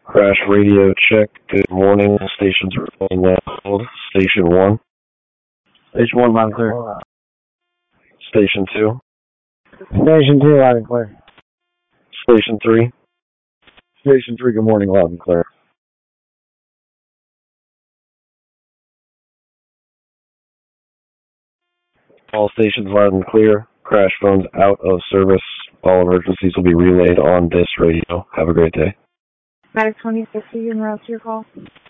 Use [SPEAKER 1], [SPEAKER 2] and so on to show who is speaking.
[SPEAKER 1] Crash radio check. Good morning. Stations reporting now. Station 1.
[SPEAKER 2] Station 1, loud and clear.
[SPEAKER 1] Station 2.
[SPEAKER 2] Station 2, loud and clear.
[SPEAKER 1] Station 3.
[SPEAKER 2] Station 3, good morning, loud and clear.
[SPEAKER 1] All stations loud and clear. Crash phones out of service. All emergencies will be relayed on this radio. Have a great day.
[SPEAKER 3] Matic 26, you can route your call.